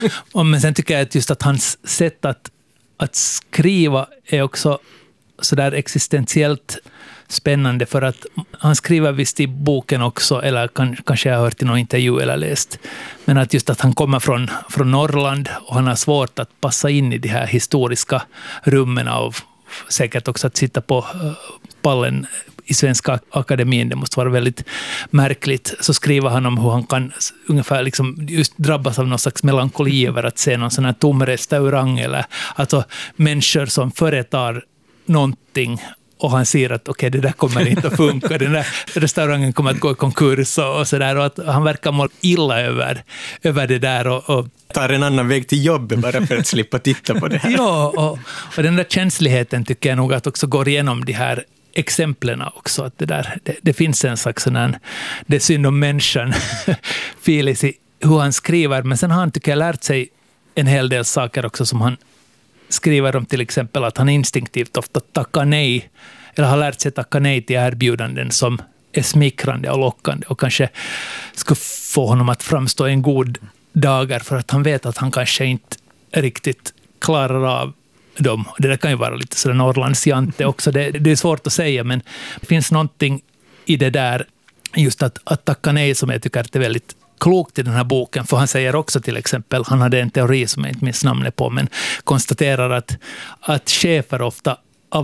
Men sen tycker jag att just att hans sätt att skriva är också så där existentiellt spännande, för att han skriver visst i boken också, eller kanske jag har hört i någon intervju eller läst, men att just att han kommer från Norrland och han har svårt att passa in i de här historiska rummen av säkert också att sitta på pallen i Svenska akademin, det måste vara väldigt märkligt. Så skriver han om hur han kan ungefär liksom just drabbas av någon slags melankoli över att se någon sån här tom restaurang, eller alltså människor som företar någonting och han ser att okej, det där kommer inte att funka, den där restaurangen kommer att gå i konkurs och sådär, och att han verkar må illa över det där och tar en annan väg till jobbet bara för att slippa titta på det här. Ja, och den där känsligheten tycker jag nog att också går igenom de här exemplen också, att det finns en slags sån här, det är synd om människan Filis i hur han skriver, men sen har han tycker jag lärt sig en hel del saker också som han skriver om, till exempel att han instinktivt ofta tackar nej, eller har lärt sig tacka nej till erbjudanden som är smickrande och lockande och kanske ska få honom att framstå en god dagar, för att han vet att han kanske inte riktigt klarar av dem. Det där kan ju vara lite sådär Norrlandsjante också, det är svårt att säga, men det finns någonting i det där just att tacka nej som jag tycker att det är väldigt klokt i den här boken, för han säger också till exempel, han hade en teori som jag inte minns namnet på, men konstaterar att chefer ofta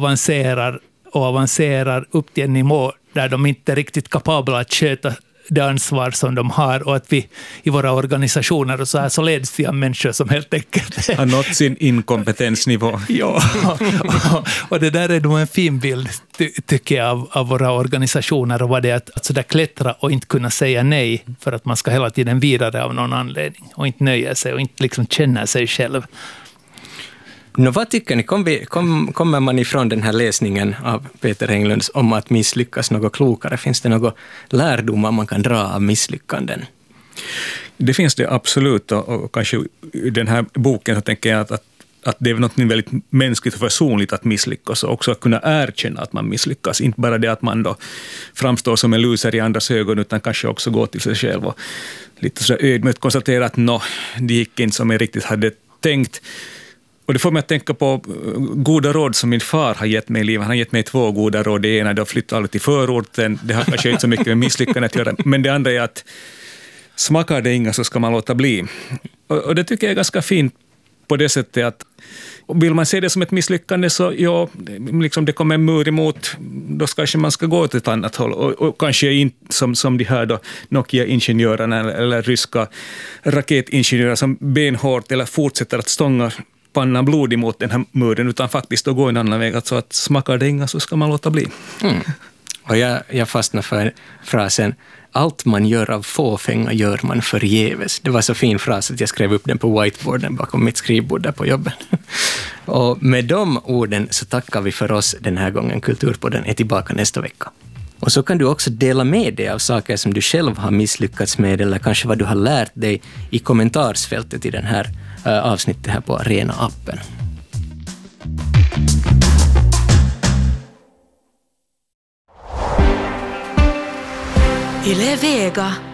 avancerar upp till en nivå där de inte är riktigt kapabla att sköta det ansvar som de har, och att vi i våra organisationer och så leds vi av människor som helt enkelt har nått sin inkompetensnivå. Ja, och det där är nog en fin bild tycker jag av våra organisationer, och vad det är att så där klättra och inte kunna säga nej för att man ska hela tiden vidare av någon anledning och inte nöja sig och inte liksom känna sig själv. Vad tycker ni? Kommer man ifrån den här läsningen av Peter Englunds om att misslyckas något klokare? Finns det något lärdomar man kan dra av misslyckanden? Det finns det absolut, och kanske i den här boken så tänker jag att det är något väldigt mänskligt och personligt att misslyckas, och också att kunna erkänna att man misslyckas. Inte bara det att man då framstår som en loser i andras ögon, utan kanske också gå till sig själv och lite så ödmjukt konstatera att det gick inte som jag riktigt hade tänkt. Och det får mig att tänka på goda råd som min far har gett mig i livet. Han har gett mig 2 goda råd. Det ena är att flytta aldrig till förorten. Det har kanske inte så mycket med misslyckande att göra. Men det andra är att smakar det inga så ska man låta bli. Och det tycker jag är ganska fint på det sättet att vill man se det som ett misslyckande så liksom det kommer en mur emot, då kanske man ska gå åt ett annat håll. Och kanske inte som de här då Nokia-ingenjörerna eller ryska raketingenjörer som benhårt eller fortsätter att stånga pannan blod emot den här muren, utan faktiskt att gå en annan väg. Alltså att smakar det inga så ska man låta bli. Och jag fastnar för frasen allt man gör av fåfänga gör man förgäves. Det var så fin fras att jag skrev upp den på whiteboarden bakom mitt skrivbord där på jobbet. Och med de orden så tackar vi för oss den här gången. Kulturpodden är tillbaka nästa vecka. Och så kan du också dela med dig av saker som du själv har misslyckats med, eller kanske vad du har lärt dig i kommentarsfältet i den här avsnittet här på Arena-appen. Yle Vega.